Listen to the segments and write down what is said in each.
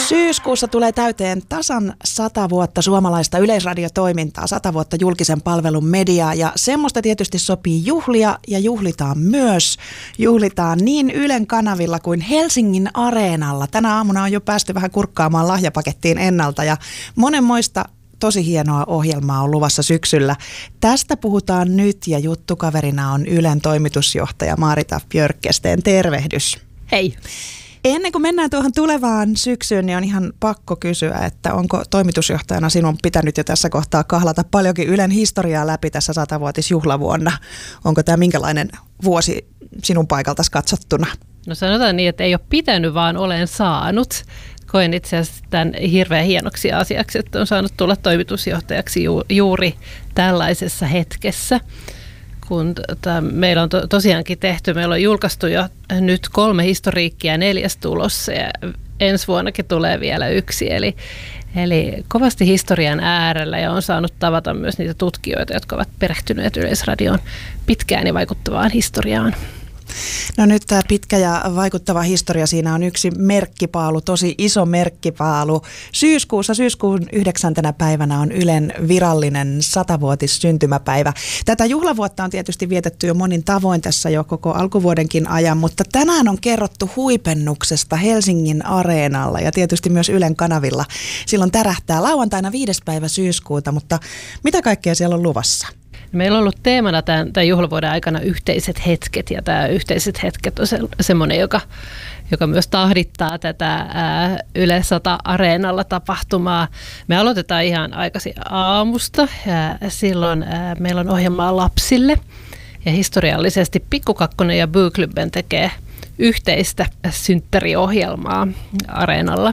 Syyskuussa tulee täyteen tasan 100 vuotta suomalaista yleisradiotoimintaa, 100 vuotta julkisen palvelun mediaa ja semmoista tietysti sopii juhlia ja juhlitaan myös. Juhlitaan niin Ylen kanavilla kuin Helsingin Areenalla. Tänä aamuna on jo päästy vähän kurkkaamaan lahjapakettiin ennalta ja monenmoista tosi hienoa ohjelmaa on luvassa syksyllä. Tästä puhutaan nyt ja juttukaverina on Ylen toimitusjohtaja Marita Björkesteen. Tervehdys. Hei. Ennen kuin mennään tuohon tulevaan syksyyn, niin on ihan pakko kysyä, että onko toimitusjohtajana sinun pitänyt jo tässä kohtaa kahlata paljonkin Ylen historiaa läpi tässä 100-vuotisjuhlavuonna? Onko tämä minkälainen vuosi sinun paikaltasi katsottuna? No sanotaan niin, että ei ole pitänyt, vaan olen saanut. Koen itse asiassa tämän hirveän hienoksi asiaksi, että on saanut tulla toimitusjohtajaksi juuri tällaisessa hetkessä. Kun meillä on tosiaankin tehty, meillä on julkaistu jo nyt 3 historiikkia ja 4 tulossa ja ensi vuonnakin tulee vielä 1. Eli kovasti historian äärellä ja on saanut tavata myös niitä tutkijoita, jotka ovat perehtyneet Yleisradioon pitkään ja vaikuttavaan historiaan. No nyt tämä pitkä ja vaikuttava historia, siinä on yksi merkkipaalu, tosi iso merkkipaalu. Syyskuun 9. päivänä on Ylen virallinen 100-vuotis syntymäpäivä. Tätä juhlavuotta on tietysti vietetty jo monin tavoin tässä jo koko alkuvuodenkin ajan, mutta tänään on kerrottu huipennuksesta Helsingin Areenalla ja tietysti myös Ylen kanavilla. Silloin tärähtää lauantaina 5. päivä syyskuuta, mutta mitä kaikkea siellä on luvassa? Meillä on ollut teemana tämän juhlavuoden aikana yhteiset hetket, ja tämä yhteiset hetket on semmoinen, joka myös tahdittaa tätä Yle 100 Areenalla tapahtumaa. Me aloitetaan ihan aikaisin aamusta, ja silloin meillä on ohjelmaa lapsille, ja historiallisesti Pikku Kakkonen ja Booklubben tekee yhteistä synttäriohjelmaa Areenalla.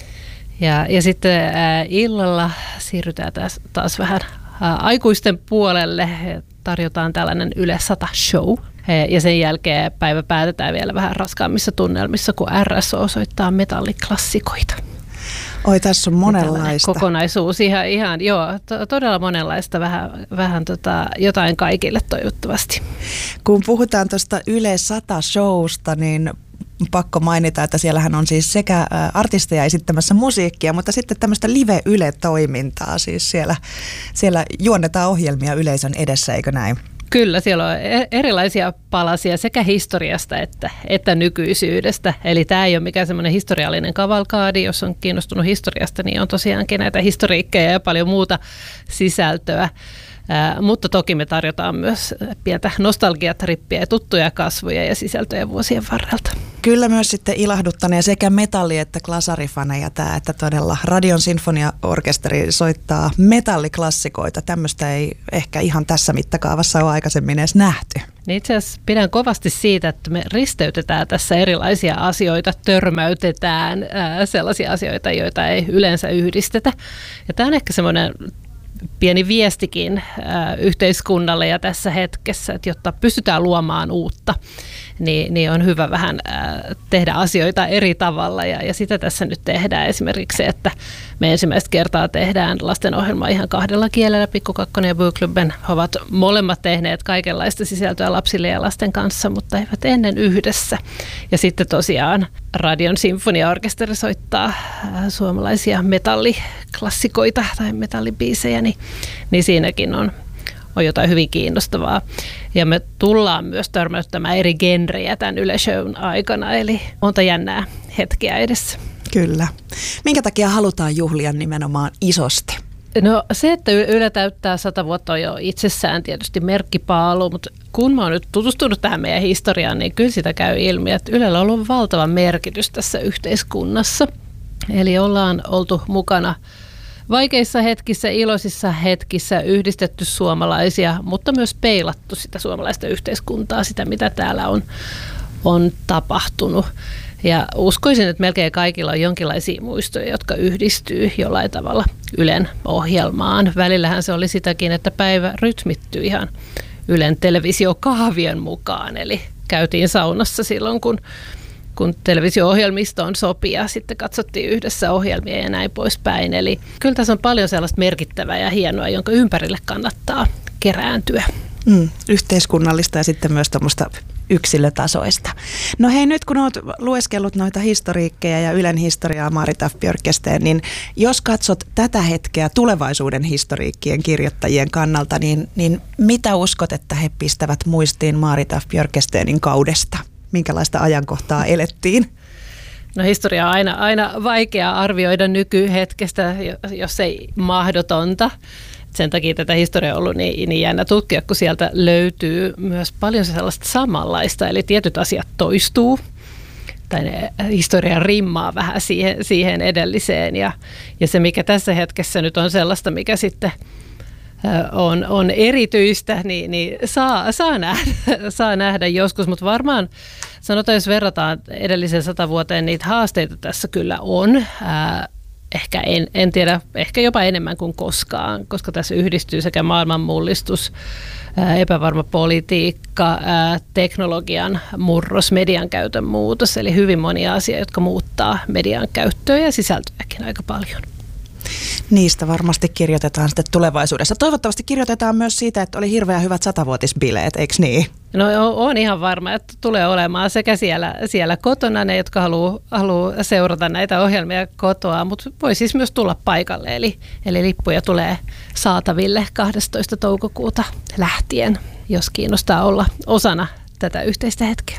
Ja sitten illalla siirrytään taas vähän aikuisten puolelle, tarjotaan tällainen Yle 100 show ja sen jälkeen päivä päätetään vielä vähän raskaammissa tunnelmissa, kun RSO osoittaa metalliklassikoita. Oi, tässä on monenlaista. Kokonaisuus, ihan joo, todella monenlaista, vähän jotain kaikille toivottavasti. Kun puhutaan tuosta Yle 100 showsta, niin pakko mainita, että siellähän on siis sekä artisteja esittämässä musiikkia, mutta sitten tämmöistä live-Yle-toimintaa. Siis siellä juonnetaan ohjelmia yleisön edessä, eikö näin? Kyllä, siellä on erilaisia palasia sekä historiasta että nykyisyydestä. Eli tämä ei ole mikään semmoinen historiallinen kavalkaadi, jos on kiinnostunut historiasta, niin on tosiaankin näitä historiikkeja ja paljon muuta sisältöä. Mutta toki me tarjotaan myös pientä nostalgiatrippiä ja tuttuja kasvoja ja sisältöjä vuosien varrelta. Kyllä myös sitten ilahduttaneen sekä metalli- että klasarifaneja tämä, että todella Radion sinfoniaorkesteri soittaa metalliklassikoita. Tämmöistä ei ehkä ihan tässä mittakaavassa ole aikaisemmin edes nähty. Itse asiassa pidän kovasti siitä, että me risteytetään tässä erilaisia asioita, törmäytetään sellaisia asioita, joita ei yleensä yhdistetä. Ja tämä on ehkä semmoinen pieni viestikin yhteiskunnalle ja tässä hetkessä, että jotta pystytään luomaan uutta, niin on hyvä vähän tehdä asioita eri tavalla ja sitä tässä nyt tehdään. Esimerkiksi se, että me ensimmäistä kertaa tehdään lastenohjelmaa ihan 2 kielellä. Pikku Kakkonen ja Booklubben ovat molemmat tehneet kaikenlaista sisältöä lapsille ja lasten kanssa, mutta eivät ennen yhdessä. Ja sitten tosiaan Radion sinfoniaorkesteri soittaa suomalaisia metalliklassikoita tai metallibiisejä, niin siinäkin on jotain hyvin kiinnostavaa. Ja me tullaan myös törmäyttämään eri genrejä tämän Yle Shown aikana, eli monta jännää hetkeä edessä. Kyllä. Minkä takia halutaan juhlia nimenomaan isosti? No se, että Yle täyttää 100 vuotta on jo itsessään tietysti merkkipaalu, mutta kun mä oon nyt tutustunut tähän meidän historiaan, niin kyllä sitä käy ilmi, että Ylellä on ollut valtava merkitys tässä yhteiskunnassa. Eli ollaan oltu mukana vaikeissa hetkissä, iloisissa hetkissä, yhdistetty suomalaisia, mutta myös peilattu sitä suomalaista yhteiskuntaa, sitä mitä täällä on tapahtunut. Ja uskoisin, että melkein kaikilla on jonkinlaisia muistoja, jotka yhdistyy jollain tavalla Ylen ohjelmaan. Välillähän se oli sitäkin, että päivä rytmittyy ihan Ylen televisiokahvien mukaan, eli käytiin saunassa silloin, kun televisio-ohjelmistoon sopi ja sitten katsottiin yhdessä ohjelmia ja näin poispäin. Eli kyllä tässä on paljon sellaista merkittävää ja hienoa, jonka ympärille kannattaa kerääntyä. Yhteiskunnallista ja sitten myös tuommoista yksilötasoista. No hei, nyt kun olet lueskellut noita historiikkeja ja Ylen historiaa Maarit F. Björkesteen, niin jos katsot tätä hetkeä tulevaisuuden historiikkien kirjoittajien kannalta, niin mitä uskot, että he pistävät muistiin Maarit F. Björkesteenin kaudesta? Minkälaista ajankohtaa elettiin? No historia on aina vaikea arvioida nykyhetkestä, jos ei mahdotonta. Sen takia tätä historiaa on ollut niin jännä tutkia, kun sieltä löytyy myös paljon sellaista samanlaista, eli tietyt asiat toistuu, tai historia rimmaa vähän siihen edelliseen, ja se mikä tässä hetkessä nyt on sellaista, mikä sitten on erityistä, niin saa nähdä joskus, mutta varmaan sanotaan, jos verrataan edelliseen 100 vuoteen, niitä haasteita tässä kyllä on. Ehkä en tiedä, ehkä jopa enemmän kuin koskaan, koska tässä yhdistyy sekä maailmanmullistus, epävarma politiikka, teknologian murros, median käytön muutos, eli hyvin monia asioita, jotka muuttaa median käyttöä ja sisältöäkin aika paljon. Niistä varmasti kirjoitetaan sitten tulevaisuudessa. Toivottavasti kirjoitetaan myös siitä, että oli hirveän hyvät 100-vuotisbileet, eikö niin? No on ihan varma, että tulee olemaan sekä siellä kotona ne, jotka haluaa seurata näitä ohjelmia kotoa, mutta voi siis myös tulla paikalle. Eli lippuja tulee saataville 12. toukokuuta lähtien, jos kiinnostaa olla osana tätä yhteistä hetkeä.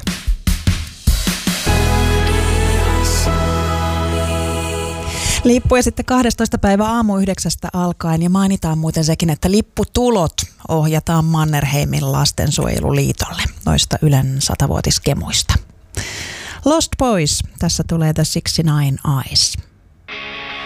Lippuja sitten 12. päivä aamu 9 alkaen ja mainitaan muuten sekin, että lipputulot ohjataan Mannerheimin lastensuojeluliitolle noista Ylen 100-vuotiskemuista. Lost Boys, tässä tulee The 69 Eyes.